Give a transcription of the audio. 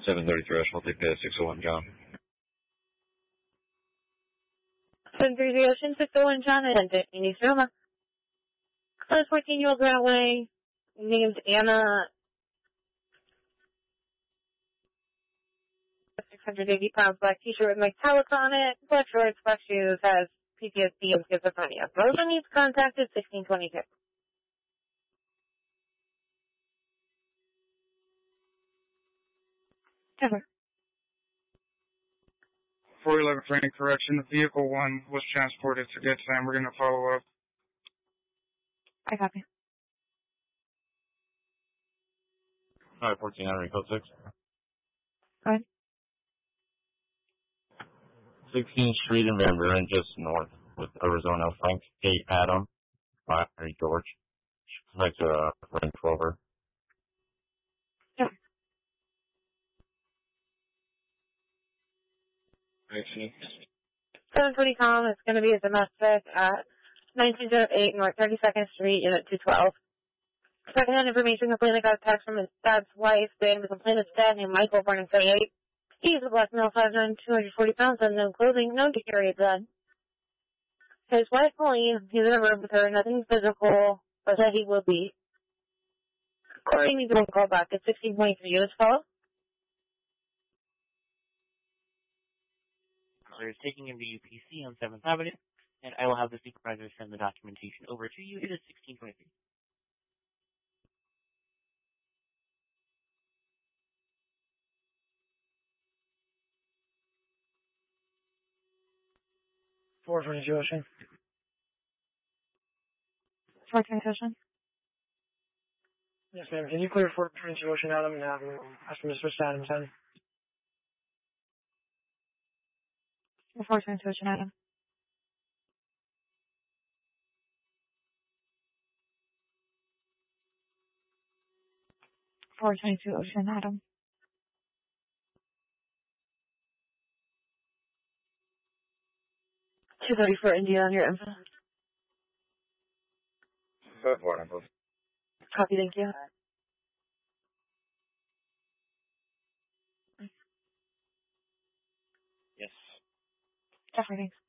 733, I'll take the 601 John. 730 Ocean, 601 John, and 15 East Roma. 14-year-old ran away, named Anna, 680 pounds, black t-shirt with metallic on it, black shorts, black shoes, has PTSD and schizophrenia. Rosa needs contacted 1622. Ever. 411 Frank, correction. Vehicle 1 was transported to get time. We're going to follow up. I copy. Alright, 14 Henry, code 6. Go ahead. 16th Street in Van Buren, just north with Arizona. Frank A. Adam, Larry George. Suspect Frank Clover. Yeah. I see. 720 com, it's going to be a domestic at 1908 North 32nd Street, Unit 212. Second-hand information, complainant got a text from his dad's wife saying the complainant's dad named Michael, born in 38. He's a black male, 5'9", 240 pounds, unknown clothing, known to carry a gun. His wife, Pauline, he's in a room with her, nothing physical, but that he will be. Corey needs a call back at 1623 units follow. Caller is taking him to UPC on 7th Avenue, and I will have the supervisor send the documentation over to you. It is 1623. Ocean. 422 Ocean. Yes, ma'am. Can you clear 422 Ocean Adam and have ask for Mr. Adams then? 422 Ocean Adam. Ocean Adam. 230 for India on your info. 4 Copy, thank you. Yes. Definitely, thanks.